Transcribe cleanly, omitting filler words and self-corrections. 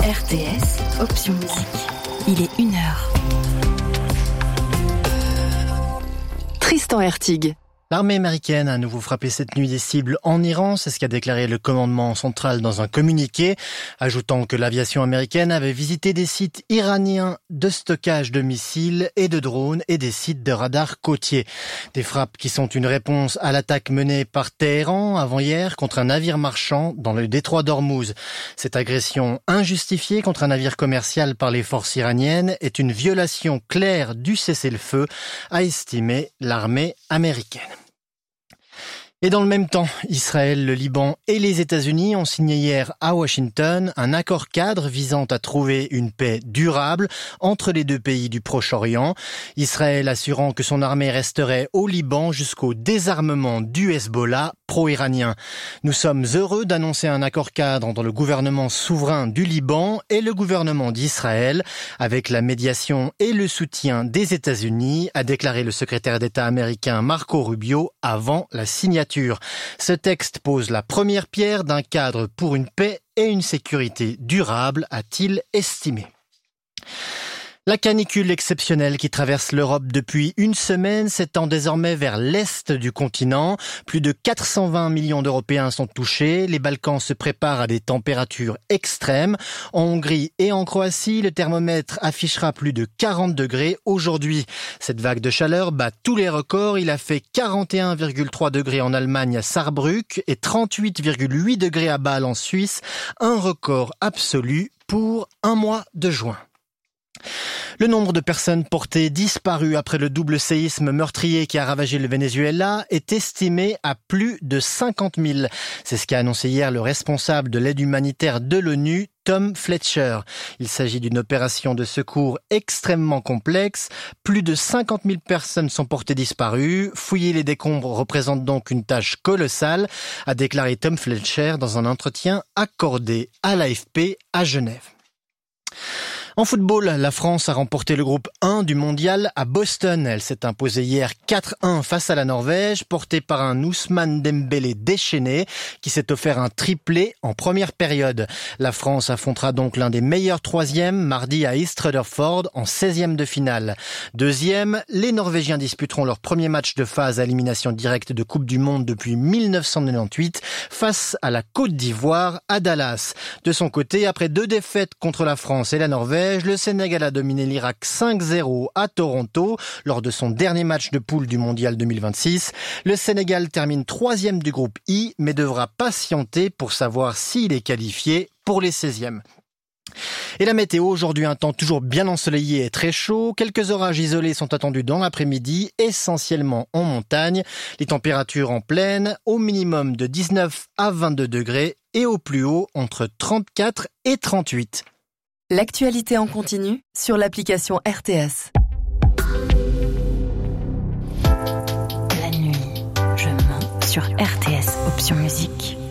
RTS, option musique. Il est 1h. Tristan Hertig. L'armée américaine a à nouveau frappé cette nuit des cibles en Iran, c'est ce qu'a déclaré le commandement central dans un communiqué, ajoutant que l'aviation américaine avait visité des sites iraniens de stockage de missiles et de drones et des sites de radars côtiers. Des frappes qui sont une réponse à l'attaque menée par Téhéran avant-hier contre un navire marchand dans le détroit d'Ormuz. Cette agression injustifiée contre un navire commercial par les forces iraniennes est une violation claire du cessez-le-feu, a estimé l'armée américaine. Et dans le même temps, Israël, le Liban et les États-Unis ont signé hier à Washington un accord cadre visant à trouver une paix durable entre les deux pays du Proche-Orient. Israël assurant que son armée resterait au Liban jusqu'au désarmement du Hezbollah pro-iranien. Nous sommes heureux d'annoncer un accord cadre entre le gouvernement souverain du Liban et le gouvernement d'Israël avec la médiation et le soutien des États-Unis, a déclaré le secrétaire d'État américain Marco Rubio avant la signature. Ce texte pose la première pierre d'un cadre pour une paix et une sécurité durable, a-t-il estimé. La canicule exceptionnelle qui traverse l'Europe depuis une semaine s'étend désormais vers l'est du continent. Plus de 420 millions d'Européens sont touchés. Les Balkans se préparent à des températures extrêmes. En Hongrie et en Croatie, le thermomètre affichera plus de 40 degrés aujourd'hui. Cette vague de chaleur bat tous les records. Il a fait 41,3 degrés en Allemagne à Saarbrück et 38,8 degrés à Bâle en Suisse. Un record absolu pour un mois de juin. Le nombre de personnes portées disparues après le double séisme meurtrier qui a ravagé le Venezuela est estimé à plus de 50 000. C'est ce qu'a annoncé hier le responsable de l'aide humanitaire de l'ONU, Tom Fletcher. Il s'agit d'une opération de secours extrêmement complexe. Plus de 50 000 personnes sont portées disparues. Fouiller les décombres représente donc une tâche colossale, a déclaré Tom Fletcher dans un entretien accordé à l'AFP à Genève. En football, la France a remporté le groupe 1 du mondial à Boston. Elle s'est imposée hier 4-1 face à la Norvège, portée par un Ousmane Dembélé déchaîné qui s'est offert un triplé en première période. La France affrontera donc l'un des meilleurs troisièmes mardi à East Rutherford en 16e de finale. Deuxième, les Norvégiens disputeront leur premier match de phase à élimination directe de Coupe du Monde depuis 1998 face à la Côte d'Ivoire à Dallas. De son côté, après 2 défaites contre la France et la Norvège, le Sénégal a dominé l'Irak 5-0 à Toronto lors de son dernier match de poule du Mondial 2026. Le Sénégal termine 3e du groupe I, mais devra patienter pour savoir s'il est qualifié pour les 16e. Et la météo, aujourd'hui un temps toujours bien ensoleillé et très chaud. Quelques orages isolés sont attendus dans l'après-midi, essentiellement en montagne. Les températures en plaine, au minimum de 19 à 22 degrés et au plus haut entre 34 et 38. L'actualité en continu sur l'application RTS. La nuit, je mens sur RTS, option musique.